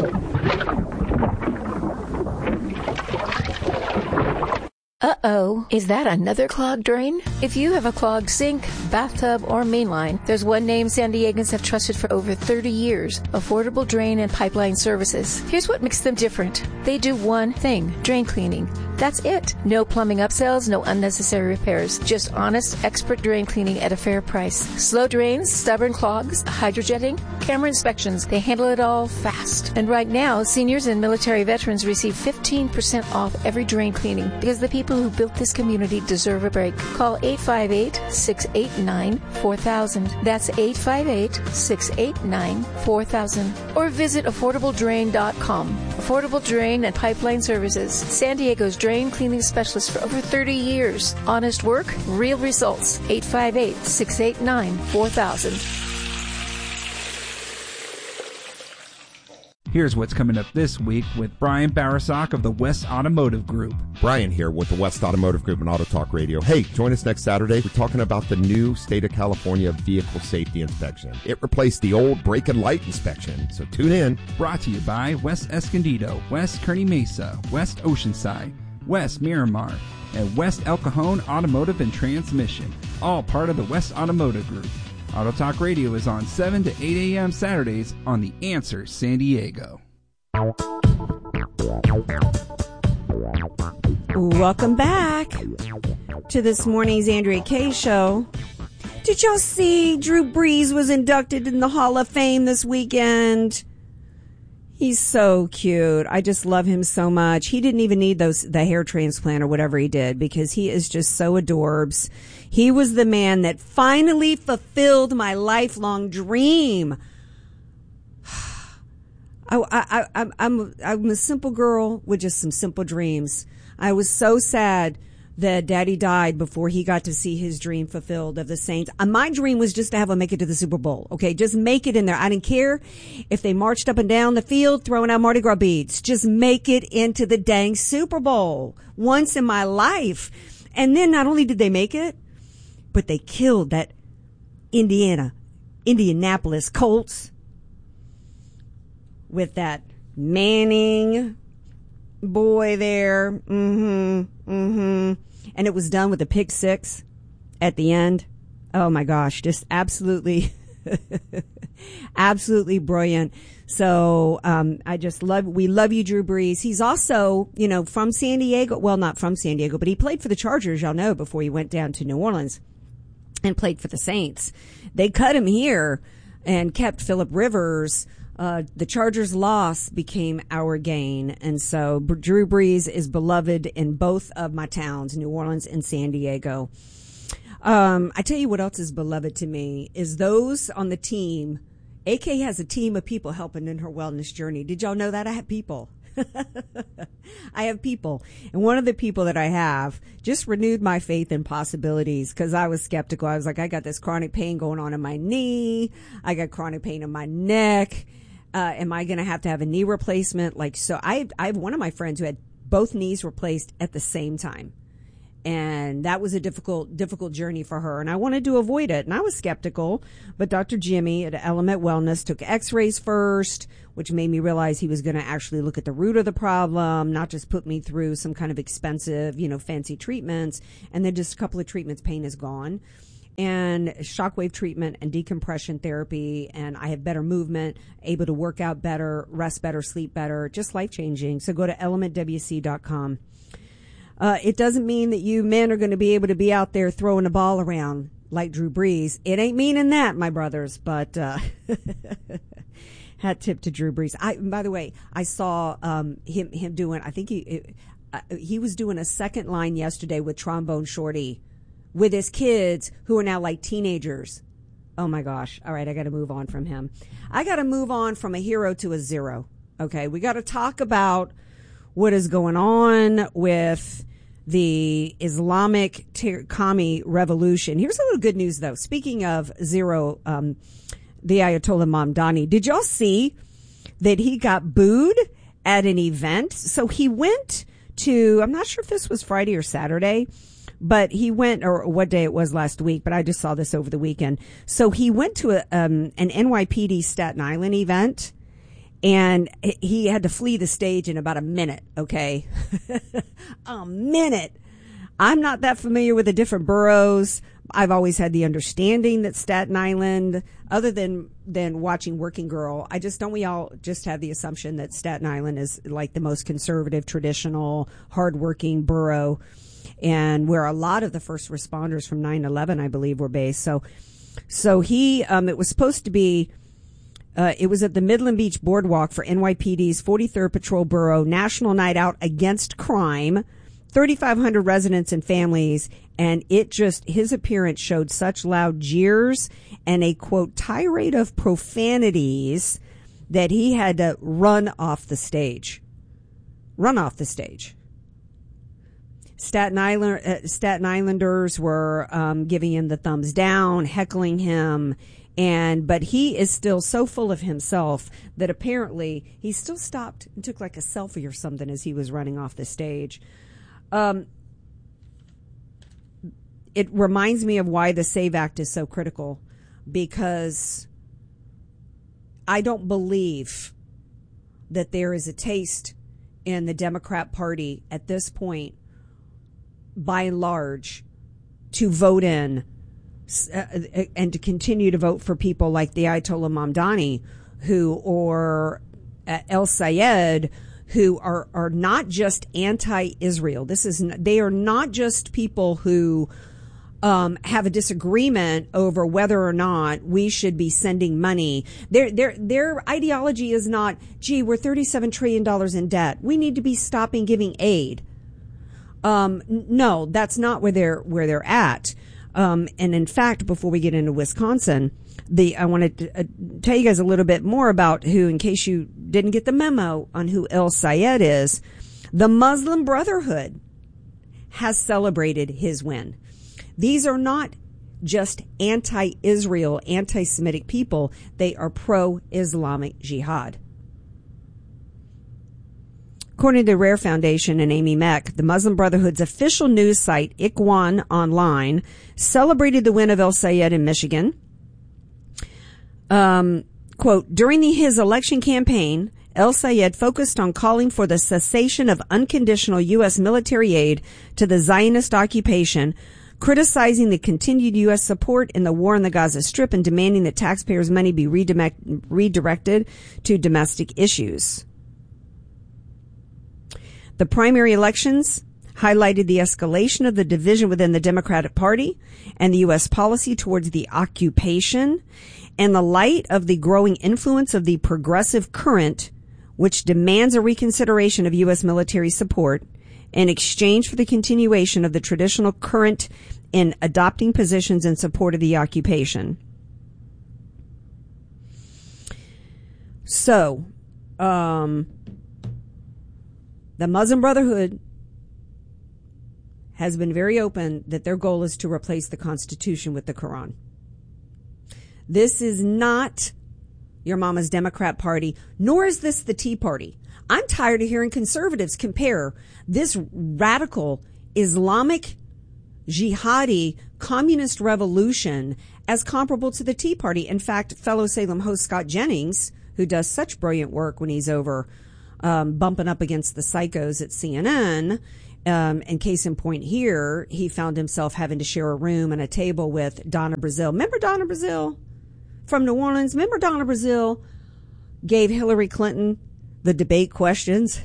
Uh-oh, is that another clogged drain? If you have a clogged sink, bathtub, or main line, there's one name San Diegans have trusted for over 30 years, Affordable Drain and Pipeline Services. Here's what makes them different. They do one thing, drain cleaning. That's it. No plumbing upsells, no unnecessary repairs. Just honest, expert drain cleaning at a fair price. Slow drains, stubborn clogs, hydrojetting, camera inspections. They handle it all fast. And right now, seniors and military veterans receive 15% off every drain cleaning because the people who built this community deserve a break. Call 858-689-4000. That's 858-689-4000. Or visit AffordableDrain.com. Affordable Drain and Pipeline Services. San Diego's drain cleaning specialist for over 30 years. Honest work, real results. 858-689-4000. Here's what's coming up this week with Brian Barasak of the West Automotive Group. Brian here with the West Automotive Group and Auto Talk Radio. Hey, join us next Saturday. We're talking about the new State of California vehicle safety inspection. It replaced the old brake and light inspection, so tune in. Brought to you by West Escondido, West Kearny Mesa, West Oceanside, West Miramar, and West El Cajon Automotive and Transmission, all part of the West Automotive Group. Auto Talk Radio is on 7 to 8 a.m. Saturdays on The Answer San Diego. Welcome back to this morning's Andrea Kay Show. Did y'all see Drew Brees was inducted in the Hall of Fame this weekend? He's so cute. I just love him so much. He didn't even need the hair transplant or whatever he did because he is just so adorbs. He was the man that finally fulfilled my lifelong dream. I'm a simple girl with just some simple dreams. I was so sad that Daddy died before he got to see his dream fulfilled of the Saints. My dream was just to have him make it to the Super Bowl. Okay, just make it in there. I didn't care if they marched up and down the field throwing out Mardi Gras beads. Just make it into the dang Super Bowl once in my life. And then not only did they make it, but they killed that Indianapolis Colts with that Manning boy there. And it was done with a pick six at the end. Oh my gosh, just absolutely, absolutely brilliant. So, we love you, Drew Brees. He's also, from San Diego. Well, not from San Diego, but he played for the Chargers, y'all know, before he went down to New Orleans and played for the Saints. They cut him here and kept Phillip Rivers, The Chargers' loss became our gain. And so Drew Brees is beloved in both of my towns, New Orleans and San Diego. I tell you what else is beloved to me is those on the team. AK has a team of people helping in her wellness journey. Did y'all know that? I have people. I have people. And one of the people that I have just renewed my faith in possibilities because I was skeptical. I was like, I got this chronic pain going on in my knee. I got chronic pain in my neck. Am I going to have a knee replacement? So I have one of my friends who had both knees replaced at the same time. And that was a difficult journey for her. And I wanted to avoid it. And I was skeptical. But Dr. Jimmy at Element Wellness took x-rays first, which made me realize he was going to actually look at the root of the problem, not just put me through some kind of expensive, fancy treatments. And then just a couple of treatments, pain is gone. And shockwave treatment and decompression therapy. And I have better movement, able to work out better, rest better, sleep better, just life-changing. So go to elementwc.com. It doesn't mean that you men are going to be able to be out there throwing the ball around like Drew Brees. It ain't meaning that, my brothers, but hat tip to Drew Brees. By the way, I saw him doing, I think he was doing a second line yesterday with Trombone Shorty with his kids who are now like teenagers. Oh my gosh. All right, I got to move on from him. I got to move on from a hero to a zero. Okay, we got to talk about what is going on with the Islamic commie revolution. Here's a little good news, though. Speaking of zero, the Ayatollah Mamdani, did y'all see that he got booed at an event? So he went to, I'm not sure if this was Friday or Saturday, but he went, or what day it was last week, but I just saw this over the weekend. So he went to an NYPD Staten Island event. And he had to flee the stage in about a minute, okay? A minute. I'm not that familiar with the different boroughs. I've always had the understanding that Staten Island, other than watching Working Girl, don't we all just have the assumption that Staten Island is like the most conservative, traditional, hardworking borough, and where a lot of the first responders from 9/11, I believe, were based. So he, it was supposed to be, it was at the Midland Beach Boardwalk for NYPD's 43rd Patrol Bureau National Night Out Against Crime, 3,500 residents and families, and his appearance showed such loud jeers and a, quote, tirade of profanities that he had to run off the stage. Staten Islanders were giving him the thumbs down, heckling him. But he is still so full of himself that apparently he still stopped and took like a selfie or something as he was running off the stage. It reminds me of why the SAVE Act is so critical, because I don't believe that there is a taste in the Democrat Party at this point, by and large, to vote in and to continue to vote for people like the Ayatollah Mamdani, or El Sayed, who are not just anti-Israel. They are not just people who have a disagreement over whether or not we should be sending money. Their ideology is not, gee, we're $37 trillion in debt, we need to be stopping giving aid. No, that's not where they're at. And in fact, before we get into Wisconsin, I want to tell you guys a little bit more about who, in case you didn't get the memo on who El Sayed is. The Muslim Brotherhood has celebrated his win. These are not just anti-Israel, anti-Semitic people. They are pro-Islamic jihad. According to the Rare Foundation and Amy Meck, the Muslim Brotherhood's official news site, Ikhwan Online, celebrated the win of El Sayed in Michigan. Quote, during his election campaign, El Sayed focused on calling for the cessation of unconditional U.S. military aid to the Zionist occupation, criticizing the continued U.S. support in the war in the Gaza Strip and demanding that taxpayers' money be redirected to domestic issues. The primary elections highlighted the escalation of the division within the Democratic Party and the U.S. policy towards the occupation. In the light of the growing influence of the progressive current, which demands a reconsideration of U.S. military support in exchange for the continuation of the traditional current in adopting positions in support of the occupation. So, the Muslim Brotherhood has been very open that their goal is to replace the Constitution with the Quran. This is not your mama's Democrat Party, nor is this the Tea Party. I'm tired of hearing conservatives compare this radical Islamic jihadi communist revolution as comparable to the Tea Party. In fact, fellow Salem host Scott Jennings, who does such brilliant work when he's over bumping up against the psychos at CNN, and case in point here, he found himself having to share a room and a table with Donna Brazile. Remember Donna Brazile from New Orleans? Remember Donna Brazile gave Hillary Clinton the debate questions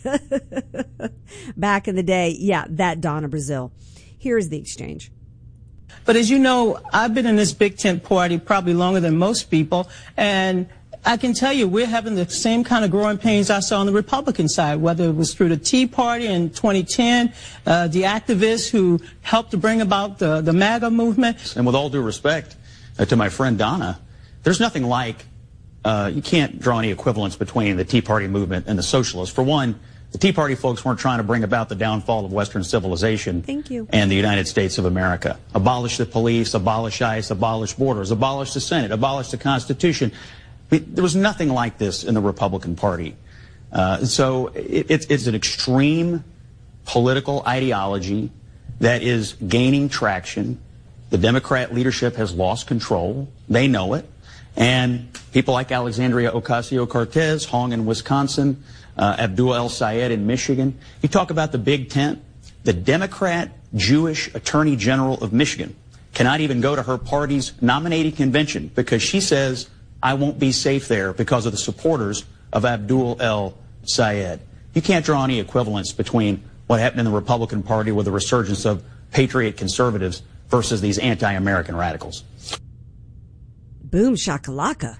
back in the day? Yeah, that Donna Brazile. Here's the exchange. But as you know, I've been in this big tent party probably longer than most people, and I can tell you we're having the same kind of growing pains I saw on the Republican side, whether it was through the Tea Party in 2010, the activists who helped to bring about the MAGA movement. And with all due respect to my friend Donna, there's nothing like, you can't draw any equivalence between the Tea Party movement and the socialists. For one, the Tea Party folks weren't trying to bring about the downfall of Western civilization and the United States of America. Abolish the police, abolish ICE, abolish borders, abolish the Senate, abolish the Constitution. There was nothing like this in the Republican Party. So it's an extreme political ideology that is gaining traction. The Democrat leadership has lost control. They know it. And people like Alexandria Ocasio-Cortez, Hong in Wisconsin, Abdul El-Sayed in Michigan. You talk about the Big Tent. The Democrat Jewish Attorney General of Michigan cannot even go to her party's nominating convention because she says, I won't be safe there because of the supporters of Abdul El-Sayed. You can't draw any equivalence between what happened in the Republican Party with the resurgence of patriot conservatives versus these anti-American radicals. Boom shakalaka.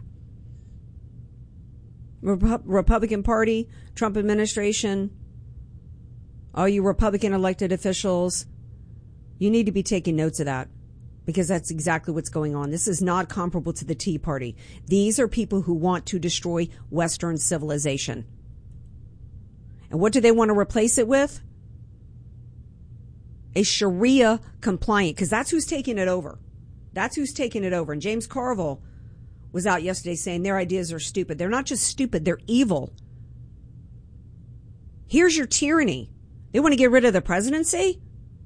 Republican Party, Trump administration, all you Republican elected officials, you need to be taking notes of that because that's exactly what's going on. This is not comparable to the Tea Party. These are people who want to destroy Western civilization. And what do they want to replace it with? A Sharia compliant, because that's who's taking it over. That's who's taking it over. And James Carville was out yesterday saying their ideas are stupid. They're not just stupid, they're evil. Here's your tyranny. They want to get rid of the presidency.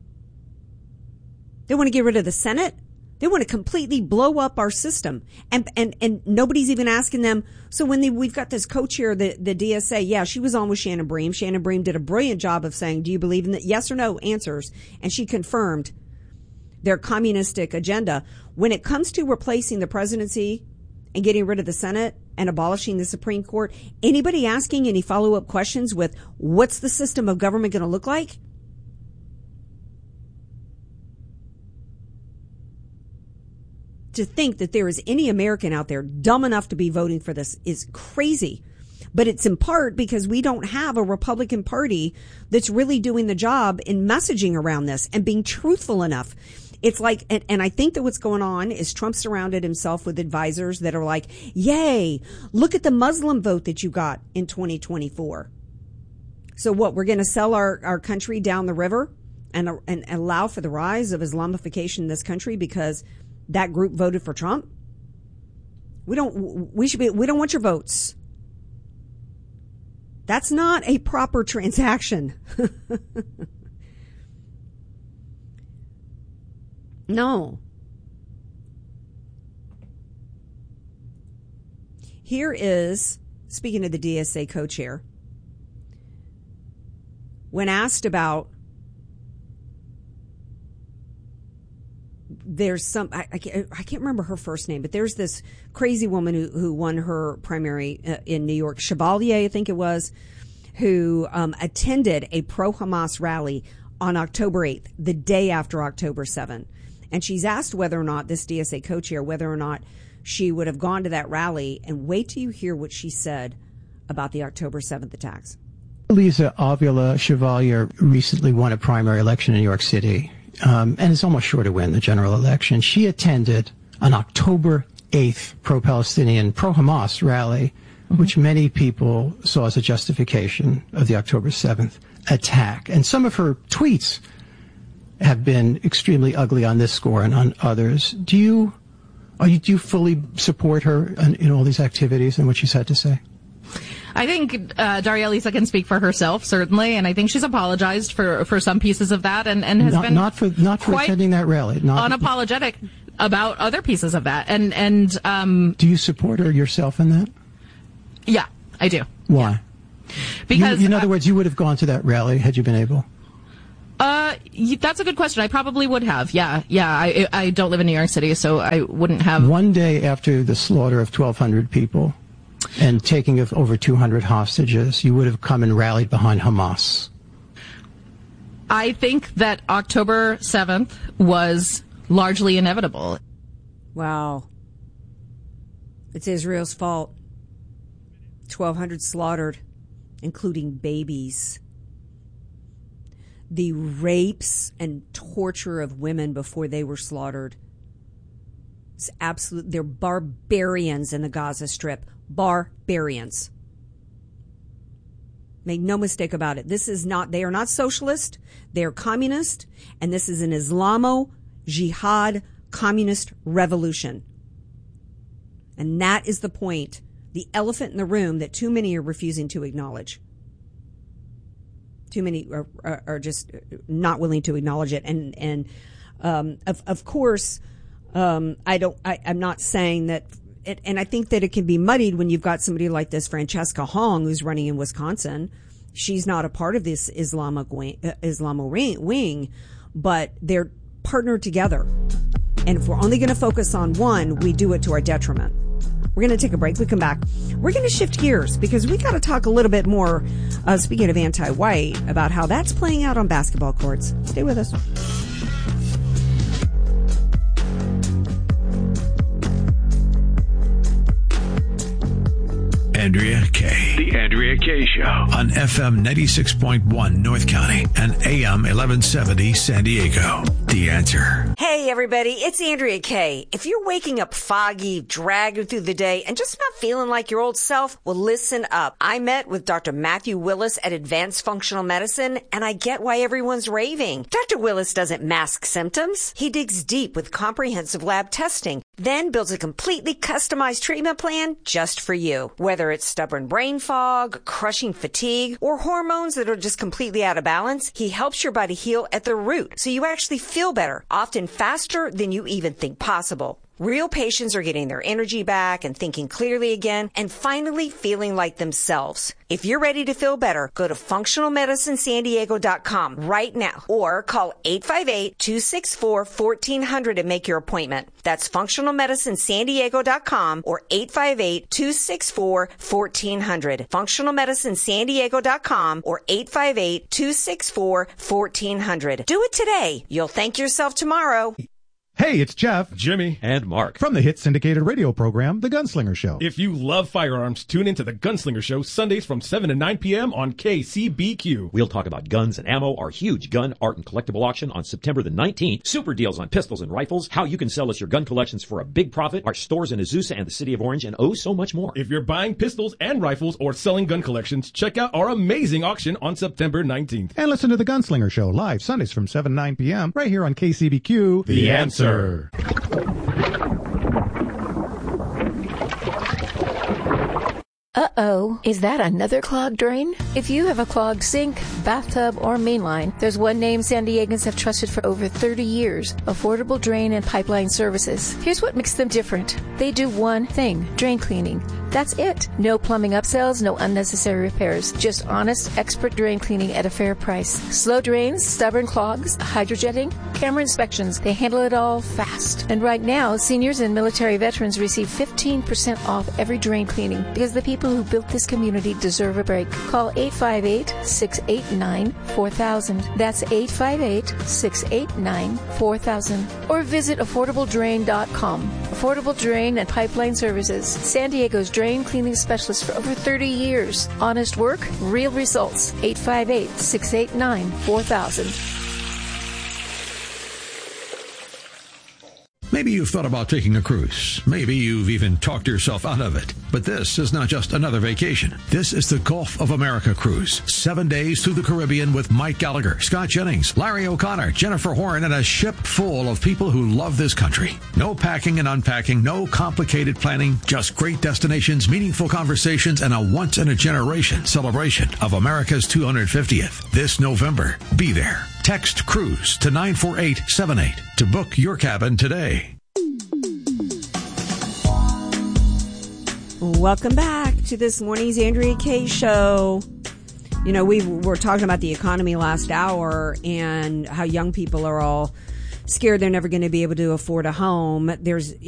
They want to get rid of the Senate. They want to completely blow up our system. And nobody's even asking them. So when we've got this co-chair, the DSA, yeah, she was on with Shannon Bream. Shannon Bream did a brilliant job of saying, do you believe in the yes or no answers? And she confirmed their communistic agenda. When it comes to replacing the presidency and getting rid of the Senate and abolishing the Supreme Court, anybody asking any follow-up questions with what's the system of government going to look like? To think that there is any American out there dumb enough to be voting for this is crazy. But it's in part because we don't have a Republican Party that's really doing the job in messaging around this and being truthful enough. It's like, and I think that what's going on is Trump surrounded himself with advisors that are like, yay, look at the Muslim vote that you got in 2024. So what, we're going to sell our country down the river and allow for the rise of Islamification in this country because that group voted for Trump? We don't want your votes. That's not a proper transaction. No. Here is, speaking of the DSA co-chair, when asked about, there's some, I can't remember her first name, but there's this crazy woman who won her primary in New York, Chevalier, I think it was, who attended a pro-Hamas rally on October 8th, the day after October 7th. And she's asked whether or not, this DSA co-chair, whether or not she would have gone to that rally. And wait till you hear what she said about the October 7th attacks. Lisa Avila Chevalier recently won a primary election in New York City, and is almost sure to win the general election. She attended an October 8th pro-Palestinian, pro-Hamas rally, which many people saw as a justification of the October 7th attack. And some of her tweets have been extremely ugly on this score and on others. Do you fully support her in all these activities and what she's had to say? I think Daria Lisa can speak for herself, certainly, and I think she's apologized for some pieces of that and has been not for attending that rally. Unapologetic about other pieces of that. And do you support her yourself in that? Yeah, I do. Why? Because in other words, you would have gone to that rally had you been able. That's a good question. I probably would have. Yeah. I don't live in New York City, so I wouldn't have. One day after the slaughter of 1,200 people and taking of over 200 hostages, you would have come and rallied behind Hamas. I think that October 7th was largely inevitable. Wow. It's Israel's fault. 1,200 slaughtered, including babies. The rapes and torture of women before they were slaughtered. It's absolute. They're barbarians in the Gaza Strip. Barbarians. Make no mistake about it. They are not socialist. They are communist. And this is an Islamo-Jihad communist revolution. And that is the point. The elephant in the room that too many are refusing to acknowledge. Too many are just not willing to acknowledge it. And of course, I'm not saying that. And I think that it can be muddied when you've got somebody like this Francesca Hong who's running in Wisconsin. She's not a part of this Islamo wing, but they're partnered together. And if we're only going to focus on one, we do it to our detriment. We're going to take a break. We come back. We're going to shift gears because we got to talk a little bit more, speaking of anti-white, about how that's playing out on basketball courts. Stay with us. Andrea Kaye. The Andrea Kaye Show on FM 96.1 North County and AM 1170 San Diego. The Answer. Hey, everybody, it's Andrea Kaye. If you're waking up foggy, dragging through the day, and just not feeling like your old self, well, listen up. I met with Dr. Matthew Willis at Advanced Functional Medicine, and I get why everyone's raving. Dr. Willis doesn't mask symptoms. He digs deep with comprehensive lab testing, then builds a completely customized treatment plan just for you. Whether it's stubborn brain fog, crushing fatigue, or hormones that are just completely out of balance, he helps your body heal at the root so you actually feel better, often faster than you even think possible. Real patients are getting their energy back and thinking clearly again and finally feeling like themselves. If you're ready to feel better, go to functionalmedicinesandiego.com right now or call 858-264-1400 to make your appointment. That's functionalmedicinesandiego.com or 858-264-1400. Functionalmedicinesandiego.com or 858-264-1400. Do it today. You'll thank yourself tomorrow. Hey, it's Jeff, Jimmy, and Mark from the hit syndicated radio program, The Gunslinger Show. If you love firearms, tune into The Gunslinger Show Sundays from 7 to 9 p.m. on KCBQ. We'll talk about guns and ammo, our huge gun, art, and collectible auction on September the 19th, super deals on pistols and rifles, how you can sell us your gun collections for a big profit, our stores in Azusa and the City of Orange, and oh, so much more. If you're buying pistols and rifles or selling gun collections, check out our amazing auction on September 19th. And listen to The Gunslinger Show live Sundays from 7 to 9 p.m. right here on KCBQ. The Answer. Uh-oh, is that another clogged drain? If you have a clogged sink, bathtub, or mainline, there's one name San Diegans have trusted for over 30 years, Affordable Drain and Pipeline Services. Here's what makes them different. They do one thing, drain cleaning. That's it. No plumbing upsells, no unnecessary repairs. Just honest, expert drain cleaning at a fair price. Slow drains, stubborn clogs, hydrojetting, camera inspections. They handle it all fast. And right now, seniors and military veterans receive 15% off every drain cleaning because the people who built this community deserve a break. Call 858-689-4000. That's 858-689-4000. Or visit affordabledrain.com. affordable drain and pipeline services. San Diego's drain cleaning specialist for over 30 years. Honest work, real results. 858-689-4000. Maybe you've thought about taking a cruise. Maybe you've even talked yourself out of it. But this is not just another vacation. This is the Gulf of America cruise. 7 days through the Caribbean with Mike Gallagher, Scott Jennings, Larry O'Connor, Jennifer Horn, and a ship full of people who love this country. No packing and unpacking, no complicated planning, just great destinations, meaningful conversations, and a once-in-a-generation celebration of America's 250th. This November, be there. Text CRUISE to 94878 to book your cabin today. Welcome back to this morning's Andrea Kaye Show. You know, we were talking about the economy last hour and how young people are all scared they're never going to be able to afford a home. There's